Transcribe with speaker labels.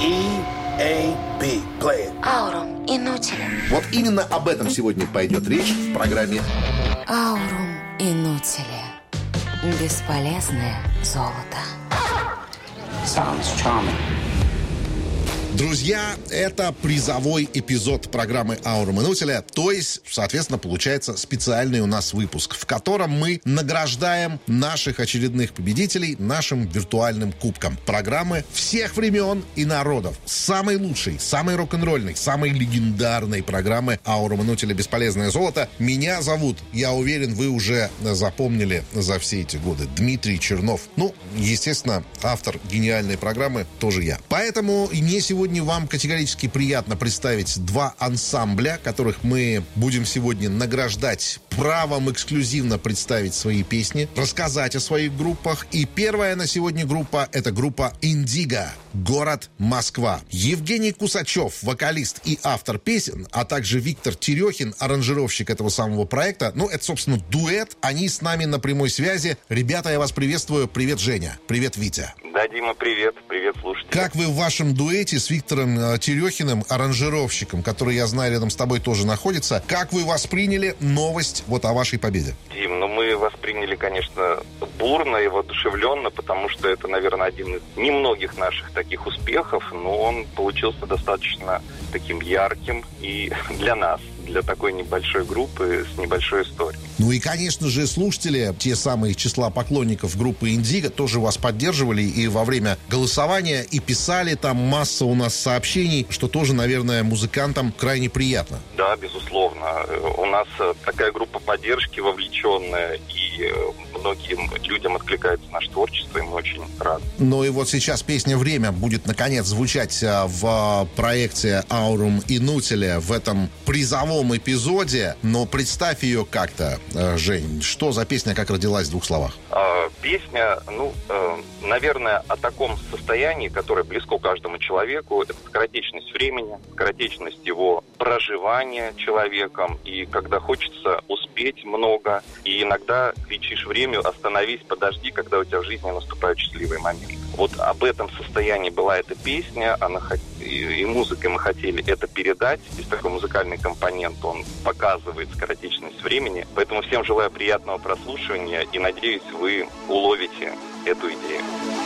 Speaker 1: E-A-B. Play it.
Speaker 2: Аурум Инутиля.
Speaker 3: Вот именно об этом сегодня пойдет речь в программе
Speaker 2: Аурум Инутиля. Бесполезное золото.
Speaker 1: Sounds charming.
Speaker 3: Друзья, это призовой эпизод программы «Аура Минутеля», то есть, соответственно, получается специальный у нас выпуск, в котором мы награждаем наших очередных победителей нашим виртуальным кубком. Программы всех времен и народов. Самой лучшей, самой рок-н-ролльной, самой легендарной программы «Аура Минутеля. Бесполезное золото». Меня зовут, я уверен, вы уже запомнили за все эти годы, Дмитрий Чернов. Ну, естественно, автор гениальной программы тоже я. Поэтому и мне сегодня вам категорически приятно представить два ансамбля, которых мы будем сегодня награждать правом эксклюзивно представить свои песни, рассказать о своих группах. И первая на сегодня группа — это группа «Индиго», город Москва. Евгений Кусачев, вокалист и автор песен, а также Виктор Терехин, аранжировщик этого самого проекта. Ну, это, собственно, дуэт. Они с нами на прямой связи. Ребята, я вас приветствую. Привет, Женя. Привет, Витя.
Speaker 4: Да, Дима, привет. Привет, слушатели.
Speaker 3: Как вы в вашем дуэте с Виктором Терехиным, аранжировщиком, который, я знаю, рядом с тобой тоже находится, как вы восприняли новость вот о вашей победе?
Speaker 4: Дим, ну мы восприняли, конечно, бурно и воодушевленно, потому что это, наверное, один из немногих наших таких успехов, но он получился достаточно таким ярким и для нас, для такой небольшой группы с небольшой историей.
Speaker 3: Ну и, конечно же, слушатели, те самые из числа поклонников группы «Индиго», тоже вас поддерживали и во время голосования, и писали там масса у нас сообщений, что тоже, наверное, музыкантам крайне приятно.
Speaker 4: Да, безусловно. У нас такая группа поддержки вовлеченная, и многим людям откликается наше творчество, и мы очень рады.
Speaker 3: Ну и вот сейчас песня «Время» будет, наконец, звучать в проекте «Аурум Инутиля» в этом призовом эпизоде. Но представь ее как-то, Жень. Что за песня, как родилась в двух словах?
Speaker 4: Песня, наверное, о таком состоянии, которое близко каждому человеку. Это скоротечность времени, скоротечность его проживания человеком. И когда хочется успеть много, и иногда кричишь время: остановись, подожди, когда у тебя в жизни наступают счастливые моменты. Вот об этом состоянии была эта песня, и музыкой мы хотели это передать. Здесь такой музыкальный компонент, он показывает скоротечность времени. Поэтому всем желаю приятного прослушивания и надеюсь, вы уловите эту идею.